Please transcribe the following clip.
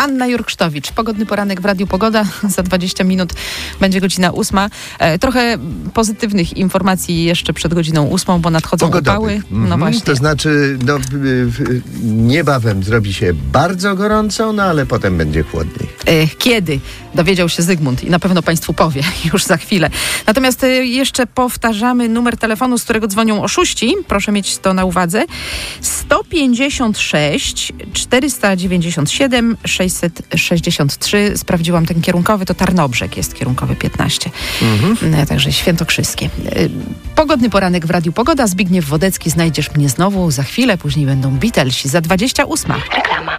Anna Jurksztowicz. Pogodny poranek w Radiu Pogoda. Za 20 minut będzie godzina 8. Trochę pozytywnych informacji jeszcze przed godziną 8, bo nadchodzą upały. No właśnie. To znaczy, niebawem zrobi się bardzo gorąco, no ale potem będzie chłodniej. Kiedy? Dowiedział się Zygmunt i na pewno Państwu powie już za chwilę. Natomiast jeszcze powtarzamy numer telefonu, z którego dzwonią oszuści. Proszę mieć to na uwadze. 156 497 663. Sprawdziłam ten kierunkowy, to Tarnobrzeg jest kierunkowy 15. Także świętokrzyskie. Pogodny poranek w Radiu Pogoda. Zbigniew Wodecki, znajdziesz mnie znowu za chwilę. Później będą Beatlesi za 28. Reklama.